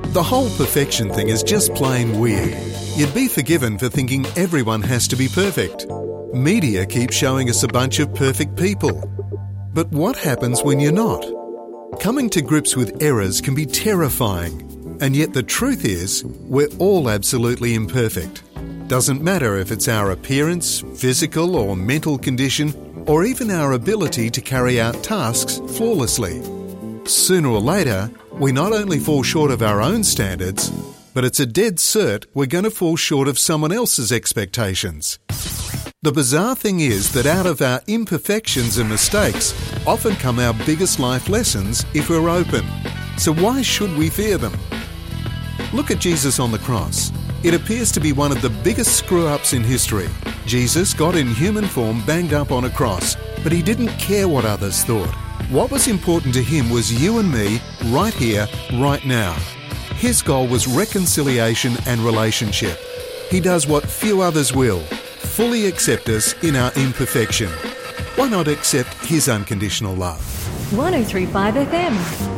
The whole perfection thing is just plain weird. You'd be forgiven for thinking everyone has to be perfect. Media keeps showing us a bunch of perfect people. But what happens when you're not? Coming to grips with errors can be terrifying. And yet the truth is, we're all absolutely imperfect. Doesn't matter if it's our appearance, physical or mental condition, or even our ability to carry out tasks flawlessly. Sooner or later, we not only fall short of our own standards, but it's a dead cert we're going to fall short of someone else's expectations. The bizarre thing is that out of our imperfections and mistakes often come our biggest life lessons if we're open. So why should we fear them? Look at Jesus on the cross. It appears to be one of the biggest screw-ups in history. Jesus got in human form banged up on a cross, but he didn't care what others thought. What was important to him was you and me, right here, right now. His goal was reconciliation and relationship. He does what few others will, fully accept us in our imperfection. Why not accept his unconditional love? 103.5 FM.